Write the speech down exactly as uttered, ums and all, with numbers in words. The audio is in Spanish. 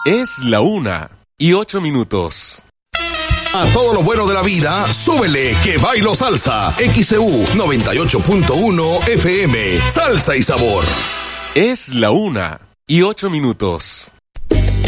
Es la una y ocho minutos. A todo lo bueno de la vida, súbele que bailo salsa. X C U noventa y ocho punto uno F M. Salsa y sabor. Es la una y ocho minutos.